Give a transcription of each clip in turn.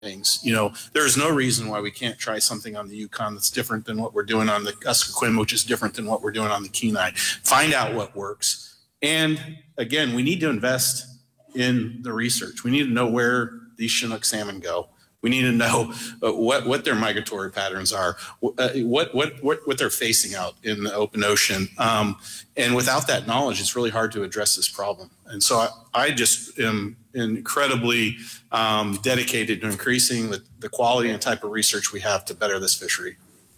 things. You know, there's no reason why we can't try something on the Yukon that's different than what we're doing on the Kuskokwim, which is different than what we're doing on the Kenai. Find out what works. And again, we need to invest in the research. We need to know where these Chinook salmon go. We need to know what their migratory patterns are, what they're facing out in the open ocean. And without that knowledge, it's really hard to address this problem. And so I just am incredibly dedicated to increasing the quality and type of research we have to better this fishery.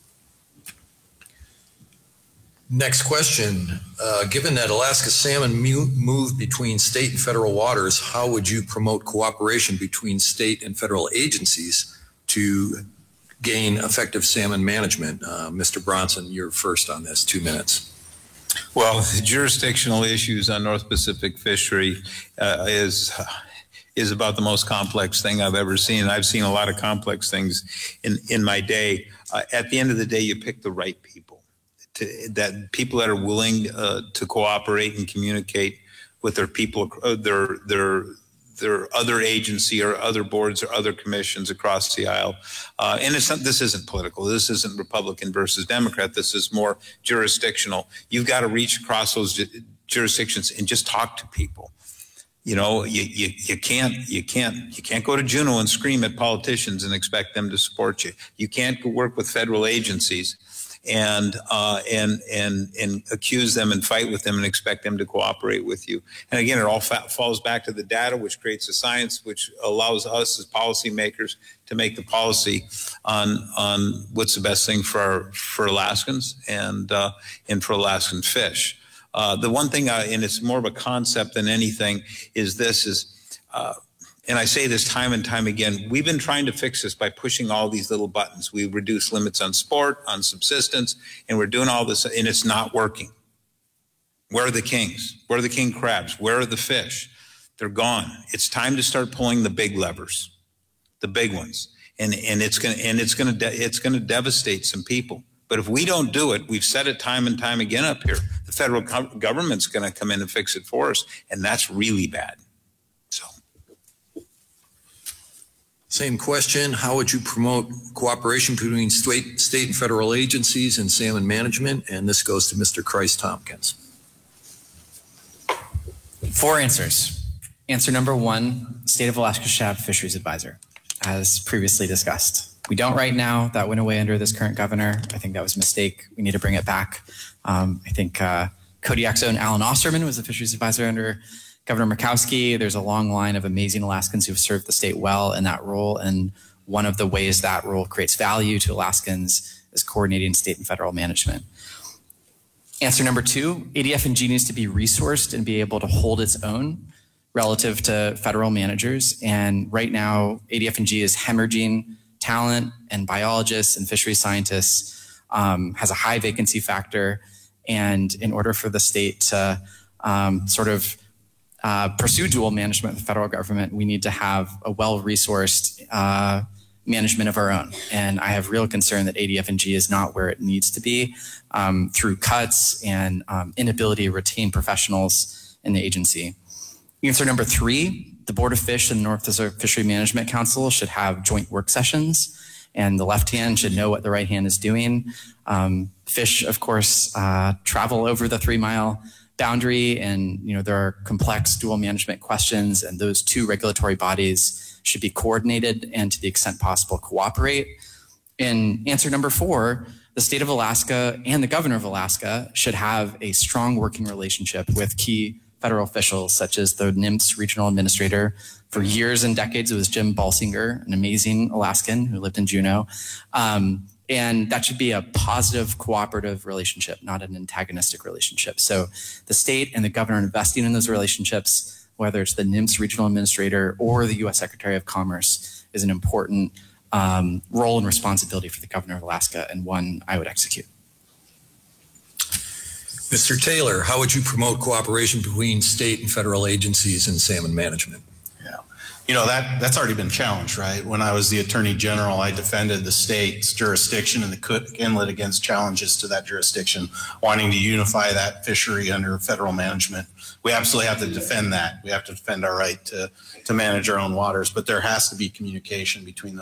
Next question. Given that Alaska salmon move between state and federal waters, how would you promote cooperation between state and federal agencies to gain effective salmon management? Mr. Bronson, you're first on this, 2 minutes. Well, the jurisdictional issues on North Pacific fishery is about the most complex thing I've ever seen. I've seen a lot of complex things in my day. At the end of the day, you pick the right people. People that are willing to cooperate and communicate with their people, their other agency or other boards or other commissions across the aisle. And this isn't political. This isn't Republican versus Democrat. This is more jurisdictional. You've got to reach across those jurisdictions and just talk to people. You know, you can't go to Juneau and scream at politicians and expect them to support you. You can't work with federal agencies and accuse them and fight with them and expect them to cooperate with you. And again, it all falls back to the data, which creates the science, which allows us as policymakers to make the policy on what's the best thing for Alaskans and for Alaskan fish. The one thing, and it's more of a concept than anything, is and I say this time and time again, we've been trying to fix this by pushing all these little buttons. We reduce limits on sport, on subsistence, and we're doing all this, and it's not working. Where are the kings? Where are the king crabs? Where are the fish? They're gone. It's time to start pulling the big levers, the big ones, and it's going to devastate some people. But if we don't do it, we've said it time and time again up here, the federal government's going to come in and fix it for us, and that's really bad. So. Same question. How would you promote cooperation between state and federal agencies in salmon management? And this goes to Mr. Christ-Tompkins. 4 answers. Answer number 1, State of Alaska should have a fisheries advisor, as previously discussed. We don't right now. That went away under this current governor. I think that was a mistake. We need to bring it back. I think Kodiak's own Alan Osterman was the fisheries advisor under Governor Murkowski. There's a long line of amazing Alaskans who've served the state well in that role. And one of the ways that role creates value to Alaskans is coordinating state and federal management. Answer number 2, ADF&G needs to be resourced and be able to hold its own relative to federal managers. And right now, ADF&G is hemorrhaging talent and biologists and fishery scientists, has a high vacancy factor. And in order for the state to pursue dual management with the federal government, we need to have a well-resourced management of our own. And I have real concern that ADF&G is not where it needs to be through cuts and inability to retain professionals in the agency. Answer number 3, the Board of Fish and the North Pacific Fishery Management Council should have joint work sessions, and the left hand should know what the right hand is doing. Fish, of course, travel over the 3-mile boundary, and there are complex dual management questions, and those 2 regulatory bodies should be coordinated and, to the extent possible, cooperate. And answer number 4, the state of Alaska and the governor of Alaska should have a strong working relationship with key federal officials, such as the NMFS regional administrator. For years and decades, it was Jim Balsinger, an amazing Alaskan who lived in Juneau. And that should be a positive, cooperative relationship, not an antagonistic relationship. So the state and the governor investing in those relationships, whether it's the NMFS regional administrator or the U.S. Secretary of Commerce, is an important role and responsibility for the governor of Alaska, and one I would execute. Mr. Taylor, how would you promote cooperation between state and federal agencies in salmon management? Yeah. You know, that's already been challenged, right? When I was the Attorney General, I defended the state's jurisdiction in the Cook Inlet against challenges to that jurisdiction, wanting to unify that fishery under federal management. We absolutely have to defend that. We have to defend our right to manage our own waters, but there has to be communication between